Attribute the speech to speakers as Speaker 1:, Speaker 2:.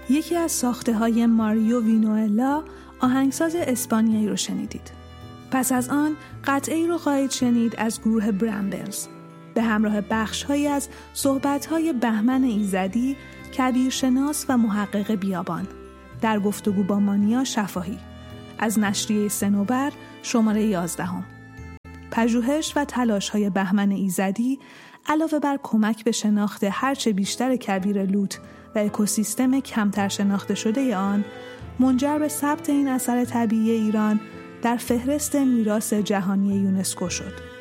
Speaker 1: یکی از ساخته‌های ماریو وینوئلا، آهنگساز اسپانیایی رو شنیدید. پس از آن قطعه‌ای رو خواهید شنید از گروه برامبلز به همراه بخش‌هایی از صحبت‌های بهمن ایزدی، کبیرشناس و محقق بیابان در گفتگو با مانیا شفاهی از نشریه صنوبر شماره 11. پژوهش و تلاش‌های بهمن ایزدی علاوه بر کمک به شناخت هرچه بیشتر کبیر لوت و اکوسیستم کمتر شناخته شده آن، منجر به ثبت این اثر طبیعی ایران در فهرست میراث جهانی یونسکو شد.